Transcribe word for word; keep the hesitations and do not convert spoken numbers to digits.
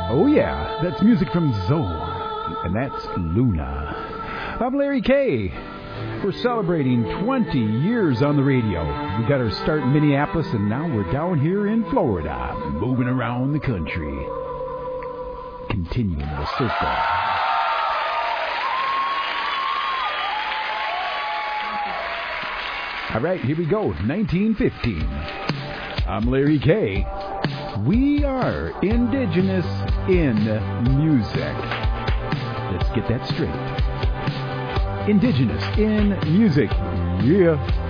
Oh yeah, that's music from Zoe, and that's Luna. I'm Larry K. We're celebrating twenty years on the radio. We got our start in Minneapolis, and now we're down here in Florida, moving around the country. Continuing the circle. All right, here we go. nineteen fifteen. I'm Larry K. We are indigenous in music. Let's get that straight. Indigenous in music. Yeah.